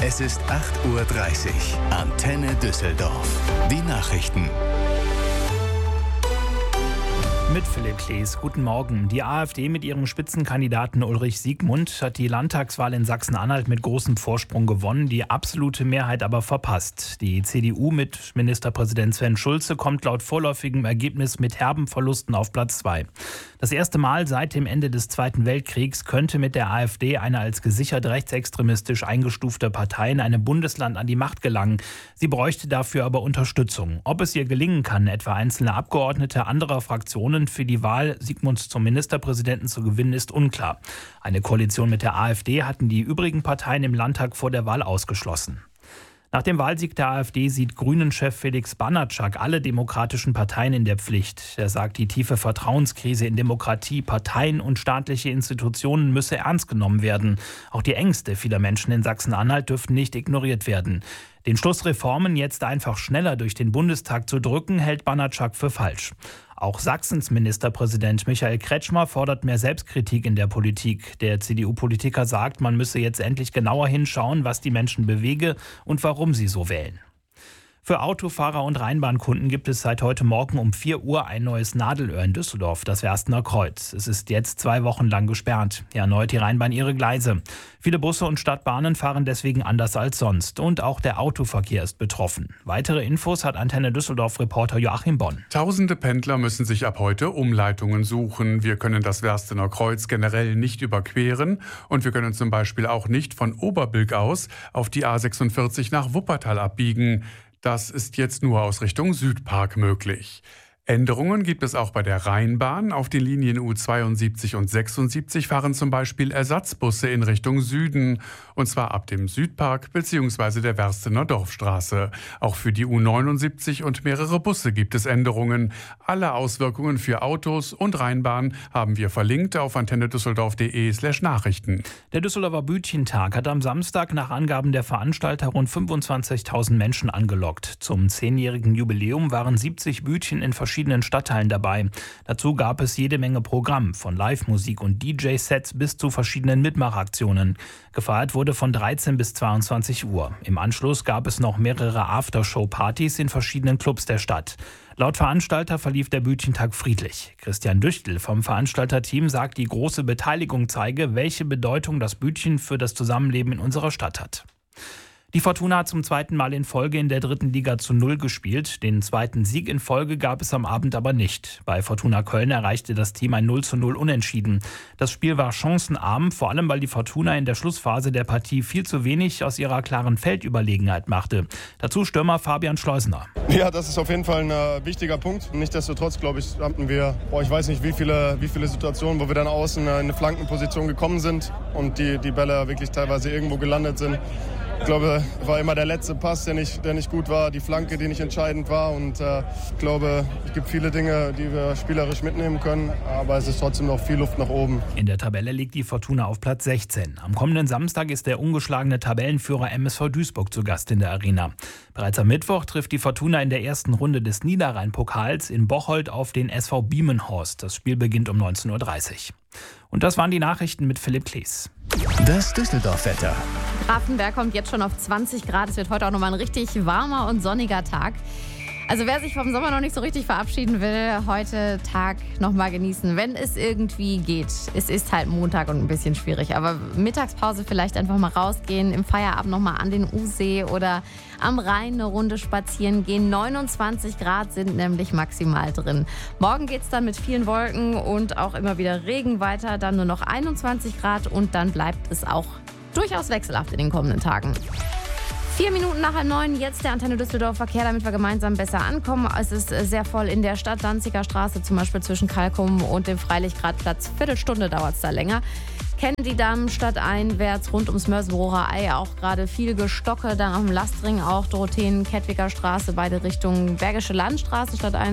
Es ist 8:30 Uhr. Antenne Düsseldorf. Die Nachrichten. Mit Philipp Klees. Guten Morgen. Die AfD mit ihrem Spitzenkandidaten Ulrich Siegmund hat die Landtagswahl in Sachsen-Anhalt mit großem Vorsprung gewonnen, die absolute Mehrheit aber verpasst. Die CDU mit Ministerpräsident Sven Schulze kommt laut vorläufigem Ergebnis mit herben Verlusten auf Platz 2. Das erste Mal seit dem Ende des Zweiten Weltkriegs könnte mit der AfD eine als gesichert rechtsextremistisch eingestufte Partei in einem Bundesland an die Macht gelangen. Sie bräuchte dafür aber Unterstützung. Ob es ihr gelingen kann, etwa einzelne Abgeordnete anderer Fraktionen für die Wahl Siegmunds zum Ministerpräsidenten zu gewinnen, ist unklar. Eine Koalition mit der AfD hatten die übrigen Parteien im Landtag vor der Wahl ausgeschlossen. Nach dem Wahlsieg der AfD sieht Grünen-Chef Felix Banatschak alle demokratischen Parteien in der Pflicht. Er sagt, die tiefe Vertrauenskrise in Demokratie, Parteien und staatliche Institutionen müsse ernst genommen werden. Auch die Ängste vieler Menschen in Sachsen-Anhalt dürften nicht ignoriert werden. Den Schluss, Reformen jetzt einfach schneller durch den Bundestag zu drücken, hält Banatschak für falsch. Auch Sachsens Ministerpräsident Michael Kretschmer fordert mehr Selbstkritik in der Politik. Der CDU-Politiker sagt, man müsse jetzt endlich genauer hinschauen, was die Menschen bewege und warum sie so wählen. Für Autofahrer und Rheinbahnkunden gibt es seit heute Morgen um 4 Uhr ein neues Nadelöhr in Düsseldorf, das Werstener Kreuz. Es ist jetzt 2 Wochen lang gesperrt. Erneut die Rheinbahn ihre Gleise. Viele Busse und Stadtbahnen fahren deswegen anders als sonst. Und auch der Autoverkehr ist betroffen. Weitere Infos hat Antenne Düsseldorf-Reporter Joachim Bonn. Tausende Pendler müssen sich ab heute Umleitungen suchen. Wir können das Werstener Kreuz generell nicht überqueren. Und wir können zum Beispiel auch nicht von Oberbilk aus auf die A46 nach Wuppertal abbiegen. Das ist jetzt nur aus Richtung Südpark möglich. Änderungen gibt es auch bei der Rheinbahn. Auf den Linien U72 und 76 fahren zum Beispiel Ersatzbusse in Richtung Süden. Und zwar ab dem Südpark bzw. der Werstener Dorfstraße. Auch für die U79 und mehrere Busse gibt es Änderungen. Alle Auswirkungen für Autos und Rheinbahn haben wir verlinkt auf antennedüsseldorf.de/Nachrichten. Der Düsseldorfer Bütchentag hat am Samstag nach Angaben der Veranstalter rund 25.000 Menschen angelockt. Zum 10-jährigen Jubiläum waren 70 Bütchen in verschiedenen Stadtteilen dabei. Dazu gab es jede Menge Programm, von Live-Musik und DJ-Sets bis zu verschiedenen Mitmachaktionen. Gefeiert wurde von 13 bis 22 Uhr. Im Anschluss gab es noch mehrere Aftershow-Partys in verschiedenen Clubs der Stadt. Laut Veranstalter verlief der Bütchentag friedlich. Christian Düchtel vom Veranstalterteam sagt, die große Beteiligung zeige, welche Bedeutung das Bütchen für das Zusammenleben in unserer Stadt hat. Die Fortuna hat zum 2. Mal in Folge in der 3. Liga zu 0 gespielt. Den 2. Sieg in Folge gab es am Abend aber nicht. Bei Fortuna Köln erreichte das Team ein 0:0 Unentschieden. Das Spiel war chancenarm, vor allem weil die Fortuna in der Schlussphase der Partie viel zu wenig aus ihrer klaren Feldüberlegenheit machte. Dazu Stürmer Fabian Schleusener. Ja, das ist auf jeden Fall ein wichtiger Punkt. Nichtsdestotrotz, glaube ich, hatten wir, ich weiß nicht, wie viele Situationen, wo wir dann außen in eine Flankenposition gekommen sind und die Bälle wirklich teilweise irgendwo gelandet sind. Ich glaube, war immer der letzte Pass, der nicht gut war, die Flanke, die nicht entscheidend war. Und ich glaube, es gibt viele Dinge, die wir spielerisch mitnehmen können, aber es ist trotzdem noch viel Luft nach oben. In der Tabelle liegt die Fortuna auf Platz 16. Am kommenden Samstag ist der ungeschlagene Tabellenführer MSV Duisburg zu Gast in der Arena. Bereits am Mittwoch trifft die Fortuna in der ersten Runde des Niederrhein-Pokals in Bocholt auf den SV Biemenhorst. Das Spiel beginnt um 19:30 Uhr. Und das waren die Nachrichten mit Philipp Klees. Das Düsseldorf-Wetter. Grafenberg kommt jetzt schon auf 20 Grad. Es wird heute auch nochmal ein richtig warmer und sonniger Tag. Also wer sich vom Sommer noch nicht so richtig verabschieden will, heute Tag nochmal genießen, wenn es irgendwie geht. Es ist halt Montag und ein bisschen schwierig, aber Mittagspause vielleicht einfach mal rausgehen, im Feierabend nochmal an den Ursee oder am Rhein eine Runde spazieren gehen. 29 Grad sind nämlich maximal drin. Morgen geht es dann mit vielen Wolken und auch immer wieder Regen weiter, dann nur noch 21 Grad und dann bleibt es auch durchaus wechselhaft in den kommenden Tagen. 4 Minuten nach 8:30, jetzt der Antenne Düsseldorf Verkehr, damit wir gemeinsam besser ankommen. Es ist sehr voll in der Stadt, Danziger Straße zum Beispiel zwischen Kalkum und dem Freilichtgradplatz. Viertelstunde dauert es da länger. Kennedy-Damm stadteinwärts rund ums Mörsenbrocher Ei auch gerade viel Gestocke. Dann auf dem Lastring auch Dorotheen-Kettwiger Straße, beide Richtungen Bergische Landstraße stadteinwärts.